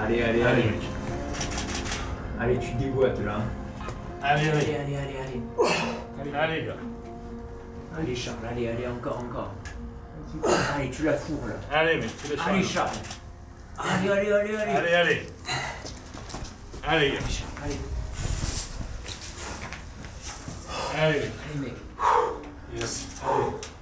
Allez, allez, Allez, allez. mec. Allez, tu déboîtes là. Allez, Allez, allez. allez, allez, allez. Allez, gars. Allez, Charles, allez, allez, encore, encore. Allez, tu la fourres là. Allez, mec, tu les Allez, charges. Charles. Allez, allez, allez, allez. Allez, allez. Allez, gars. Allez, Allez, mec. allez, mec. Yes. Allez.